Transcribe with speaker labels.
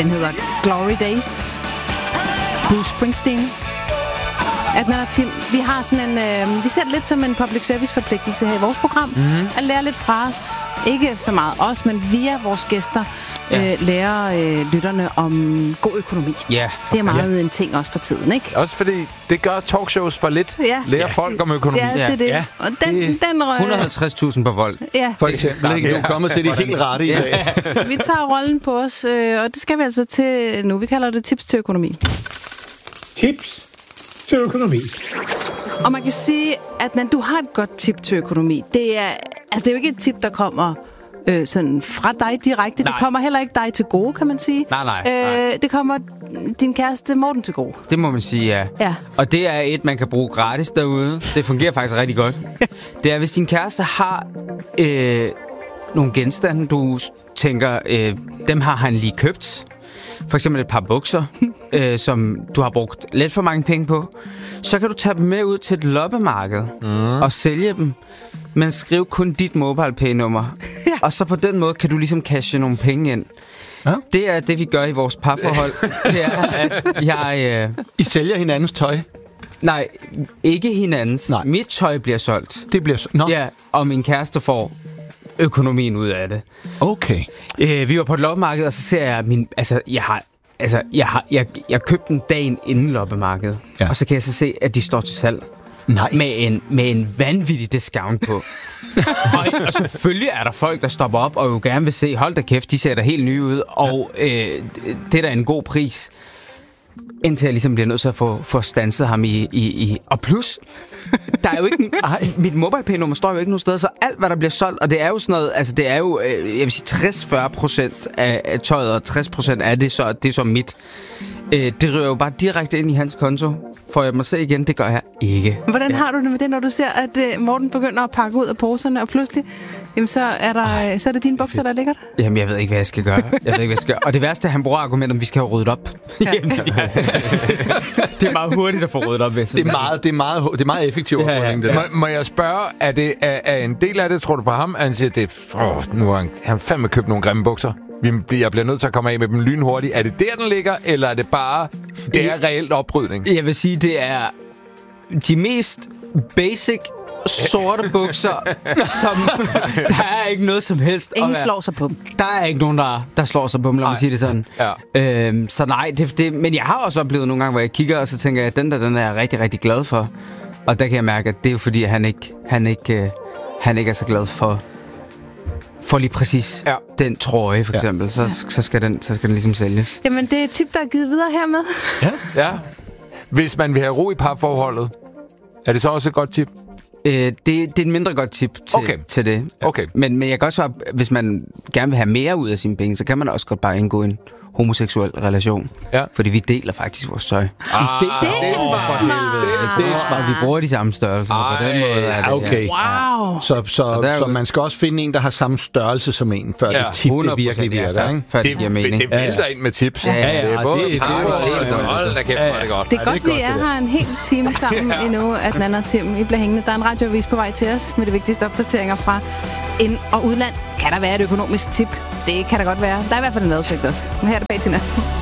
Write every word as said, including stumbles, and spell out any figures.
Speaker 1: Den hedder Glory Days. Bruce Springsteen. Adnan og Tim, vi har sådan en, øh, vi ser det lidt som en public service forpligtelse her i vores program. Mm-hmm. At lære lidt fra os. Ikke så meget os, men via vores gæster ja. øh, lære øh, lytterne om god økonomi.
Speaker 2: Ja.
Speaker 1: Det er meget ja. en ting også for tiden, ikke?
Speaker 3: Også fordi det gør talkshows for lidt. Ja. Lærer ja. folk om økonomi.
Speaker 1: Ja, det er det. Ja. Og den, den røg...
Speaker 2: et hundrede og halvtreds tusind på Volt.
Speaker 1: Ja.
Speaker 4: For eksempel, ikke? Du er kommet til det helt rette i dag.
Speaker 1: Vi tager rollen på os, øh, og det skal vi altså til nu. Vi kalder det tips til økonomi.
Speaker 5: Tips til økonomi.
Speaker 1: Og man kan sige, at når du har et godt tip til økonomi, det er, altså det er jo ikke et tip, der kommer øh, sådan fra dig direkte. Nej. Det kommer heller ikke dig til gode, kan man sige.
Speaker 2: Nej, nej,
Speaker 1: øh,
Speaker 2: nej.
Speaker 1: Det kommer din kæreste Morten til gode.
Speaker 2: Det må man sige, ja.
Speaker 1: ja.
Speaker 2: Og det er et, man kan bruge gratis derude. Det fungerer faktisk rigtig godt. Det er, hvis din kæreste har øh, nogle genstande, du tænker, øh, dem har han lige købt. For eksempel et par bukser, øh, som du har brugt lidt for mange penge på. Så kan du tage dem med ud til et loppemarked mm. og sælge dem. Men skriv kun dit MobilePay-nummer. Ja. Og så på den måde kan du ligesom cashe nogle penge ind. Ja. Det er det, vi gør i vores parforhold. Det er, at jeg... Øh...
Speaker 4: I sælger hinandens tøj?
Speaker 2: Nej, ikke hinandens. Nej. Mit tøj bliver solgt.
Speaker 4: Det bliver solgt? No.
Speaker 2: Ja, og min kæreste får økonomien ud af det.
Speaker 4: Okay.
Speaker 2: Øh, vi var på et loppemarked, og så ser jeg min... Altså, jeg har... Altså, jeg har jeg, jeg købte den dagen inden loppemarkedet. Ja. Og så kan jeg så se, at de står til salg.
Speaker 4: Nej.
Speaker 2: Med en, med en vanvittig discount på. og, og selvfølgelig er der folk, der stopper op og jo gerne vil se, hold da kæft, de ser da helt nye ud. Og øh, det er da en god pris. Indtil jeg ligesom bliver nødt til at få, få standset ham i, i, i... Og plus, der er jo ikke... Ej, mit MobilePay-nummer står jo ikke nogen steder, så alt, hvad der bliver solgt, og det er jo sådan noget... Altså, det er jo, øh, jeg vil sige, tres til fyrre procent af, af tøjet, og tres procent af det, så det er så mit. Øh, det rører jo bare direkte ind i hans konto. Får jeg mig se igen? Det gør jeg ikke.
Speaker 1: Hvordan ja. har du det med det, når du ser, at uh, Morten begynder at pakke ud af poserne, og pludselig, jamen, så, er der, så er det dine bukser, der ligger der?
Speaker 2: Jamen, jeg ved ikke, hvad jeg skal gøre. Jeg ved ikke, hvad jeg skal gøre. Og det værste er, at han bruger argumentet, om vi skal have ryddet op. Ja. Jamen, ja. Det er meget hurtigt at få ryddet op.
Speaker 4: Det er meget, det er meget, det er meget effektivt. Ja, ja.
Speaker 3: Må, må jeg spørge, er, det, er, er en del af det, tror du, for ham, at han siger, det er, åh, nu har han, han fandme købt nogle grimme bukser? Jeg bliver nødt til at komme af med dem lynhurtigt. Er det der, den ligger, eller er det bare, det er reelt oprydning?
Speaker 2: Jeg vil sige, det er de mest basic sorte bukser, som der er ikke noget som helst.
Speaker 1: Ingen slår sig på dem.
Speaker 2: Der er ikke nogen, der, der slår sig på dem, lad mig sige det sådan.
Speaker 3: Ja.
Speaker 2: Øhm, så nej, det, det, men jeg har også oplevet nogle gange, hvor jeg kigger, og så tænker jeg, at den der, den er jeg rigtig, rigtig glad for. Og der kan jeg mærke, at det er jo fordi, han ikke, han ikke, uh, han ikke er så glad for for lige præcis ja. den trøje, for eksempel. Ja. Så, så, skal den, så skal den ligesom sælges.
Speaker 1: Jamen, det er et tip, der er givet videre hermed.
Speaker 3: Ja. ja. Hvis man vil have ro i parforholdet, er det så også et godt tip?
Speaker 2: Øh, det, det er et mindre godt tip til,
Speaker 3: okay.
Speaker 2: til det.
Speaker 3: Okay.
Speaker 2: Men, men jeg kan også svare, hvis man gerne vil have mere ud af sine penge, så kan man også godt bare indgå en homoseksuel relation.
Speaker 3: Ja.
Speaker 2: Fordi vi deler faktisk vores tøj.
Speaker 3: Ah,
Speaker 1: det, det er smart.
Speaker 2: Det er smart. Vi bruger de samme størrelser.
Speaker 3: Ej,
Speaker 2: på den måde er det,
Speaker 4: okay.
Speaker 1: Wow.
Speaker 4: Så, så, så, så man skal også finde en, der har samme størrelse som en, før ja. det tip det virkelig virker. Ikke?
Speaker 2: Det,
Speaker 3: det, det, det vælter ind med tips.
Speaker 1: Ja, ja,
Speaker 3: ja, det er både
Speaker 4: det,
Speaker 3: hold da kæft, hvor er det godt.
Speaker 1: Det er godt, vi er her en hel time sammen endnu, Adnan og Tim. I bliver hængende. Der er en radioavis på vej til os med de vigtigste opdateringer fra ind- og udland. Kan der være et økonomisk tip? Det kan der godt være. Der er i hvert fald en adopsøgt også. Men her er det bag til